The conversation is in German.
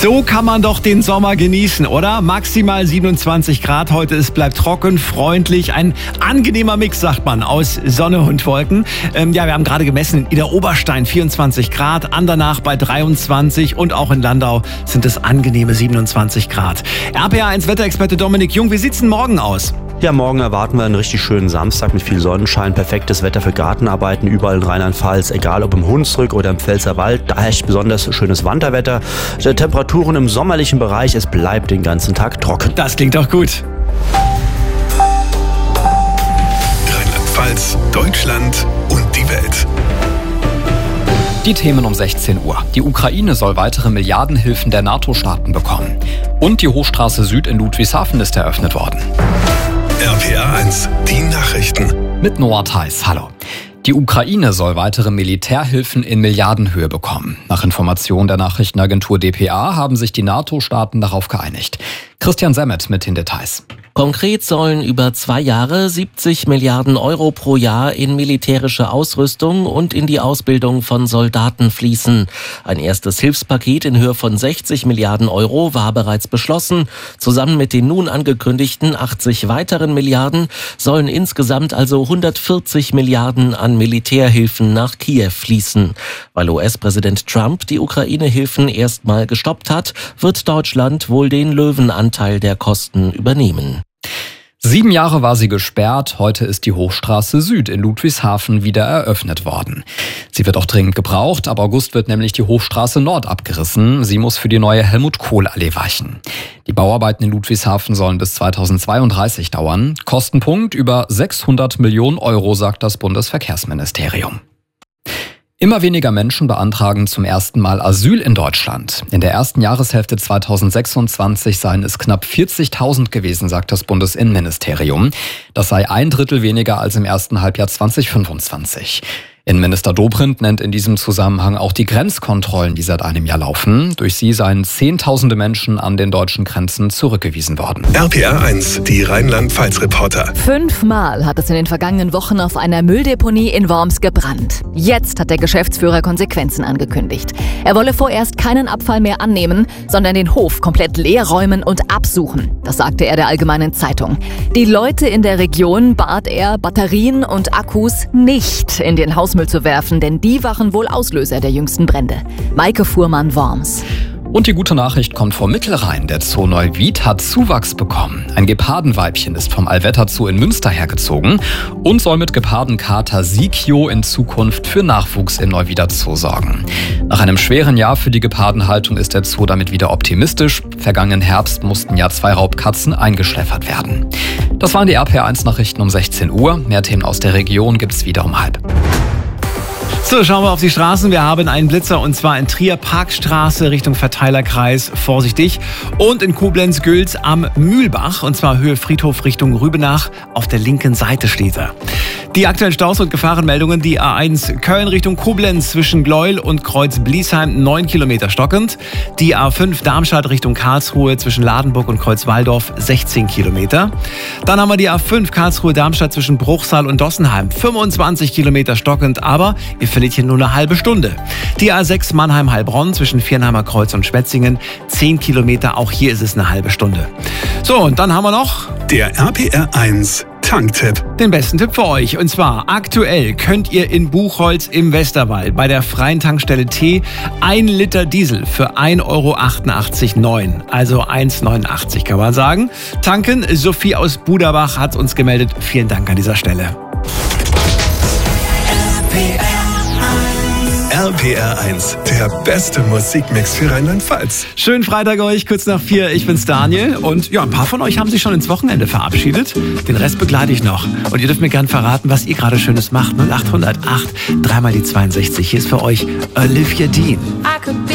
So kann man doch den Sommer genießen, oder? Maximal 27 Grad heute, es bleibt trocken, freundlich, ein angenehmer Mix, sagt man, aus Sonne und Wolken. Wir haben gerade gemessen in Idar-Oberstein 24 Grad, Andernach bei 23 und auch in Landau sind es angenehme 27 Grad. RPA1 Wetterexperte Dominik Jung, wie sieht's denn morgen aus? Ja, morgen erwarten wir einen richtig schönen Samstag mit viel Sonnenschein, perfektes Wetter für Gartenarbeiten überall in Rheinland-Pfalz, egal ob im Hunsrück oder im Pfälzerwald, da herrscht besonders schönes Wanderwetter. Temperaturen im sommerlichen Bereich, es bleibt den ganzen Tag trocken. Das klingt doch gut. Rheinland-Pfalz, Deutschland und die Welt. Die Themen um 16 Uhr. Die Ukraine soll weitere Milliardenhilfen der NATO-Staaten bekommen. Und die Hochstraße Süd in Ludwigshafen ist eröffnet worden. RPA1, die Nachrichten. Mit Noah Theis, hallo. Die Ukraine soll weitere Militärhilfen in Milliardenhöhe bekommen. Nach Informationen der Nachrichtenagentur dpa haben sich die NATO-Staaten darauf geeinigt. Christian Semmet mit den Details. Konkret sollen über 2 Jahre 70 Milliarden Euro pro Jahr in militärische Ausrüstung und in die Ausbildung von Soldaten fließen. Ein erstes Hilfspaket in Höhe von 60 Milliarden Euro war bereits beschlossen. Zusammen mit den nun angekündigten 80 weiteren Milliarden sollen insgesamt also 140 Milliarden an Militärhilfen nach Kiew fließen. Weil US-Präsident Trump die Ukraine-Hilfen erstmal gestoppt hat, wird Deutschland wohl den Löwenanteil der Kosten übernehmen. 7 Jahre war sie gesperrt, heute ist die Hochstraße Süd in Ludwigshafen wieder eröffnet worden. Sie wird auch dringend gebraucht, ab August wird nämlich die Hochstraße Nord abgerissen. Sie muss für die neue Helmut-Kohl-Allee weichen. Die Bauarbeiten in Ludwigshafen sollen bis 2032 dauern. Kostenpunkt über 600 Millionen Euro, sagt das Bundesverkehrsministerium. Immer weniger Menschen beantragen zum ersten Mal Asyl in Deutschland. In der ersten Jahreshälfte 2026 seien es knapp 40.000 gewesen, sagt das Bundesinnenministerium. Das sei 1/3 weniger als im ersten Halbjahr 2025. Innenminister Dobrindt nennt in diesem Zusammenhang auch die Grenzkontrollen, die seit einem Jahr laufen. Durch sie seien Zehntausende Menschen an den deutschen Grenzen zurückgewiesen worden. RPA1, die Rheinland-Pfalz-Reporter. 5-mal hat es in den vergangenen Wochen auf einer Mülldeponie in Worms gebrannt. Jetzt hat der Geschäftsführer Konsequenzen angekündigt. Er wolle vorerst keinen Abfall mehr annehmen, sondern den Hof komplett leer räumen und absuchen. Das sagte er der Allgemeinen Zeitung. Die Leute in der Region bat er, Batterien und Akkus nicht in den Hausmüll zu werfen, denn die waren wohl Auslöser der jüngsten Brände. Maike Fuhrmann, Worms. Und die gute Nachricht kommt vom Mittelrhein. Der Zoo Neuwied hat Zuwachs bekommen. Ein Gepardenweibchen ist vom Allwetter Zoo in Münster hergezogen und soll mit Gepardenkater Sikio in Zukunft für Nachwuchs im Neuwieder Zoo sorgen. Nach einem schweren Jahr für die Gepardenhaltung ist der Zoo damit wieder optimistisch. Vergangenen Herbst mussten ja 2 Raubkatzen eingeschläfert werden. Das waren die RPA1-Nachrichten um 16 Uhr. Mehr Themen aus der Region gibt's wieder um 12:30. So, schauen wir auf die Straßen. Wir haben einen Blitzer und zwar in Trier Parkstraße Richtung Verteilerkreis, vorsichtig. Und in Koblenz-Gülz am Mühlbach und zwar Höhe Friedhof Richtung Rübenach. Auf der linken Seite steht er. Die aktuellen Staus und Gefahrenmeldungen, die A1 Köln Richtung Koblenz zwischen Gleuel und Kreuz Bliesheim 9 Kilometer stockend. Die A5 Darmstadt Richtung Karlsruhe zwischen Ladenburg und Kreuzwaldorf 16 Kilometer. Dann haben wir die A5 Karlsruhe Darmstadt zwischen Bruchsal und Dossenheim 25 Kilometer stockend, aber ihr verliert hier nur eine halbe Stunde. Die A6 Mannheim-Heilbronn zwischen Viernheimer Kreuz und Schwetzingen 10 Kilometer, auch hier ist es eine halbe Stunde. So, und dann haben wir noch Der RPR1 Tanktipp. den besten Tipp für euch. Und zwar aktuell könnt ihr in Buchholz im Westerwald bei der freien Tankstelle T 1 Liter Diesel für 1,88,9 €. Also 1,89 kann man sagen. Tanken, Sophie aus Buderbach hat uns gemeldet. Vielen Dank an dieser Stelle. RPR1, der beste Musikmix für Rheinland-Pfalz. Schönen Freitag euch, kurz nach 4. Ich bin's Daniel und ja, ein paar von euch haben sich schon ins Wochenende verabschiedet. Den Rest begleite ich noch. Und ihr dürft mir gerne verraten, was ihr gerade Schönes macht. 0800 8 3 mal die 62. Hier ist für euch Olivia Dean.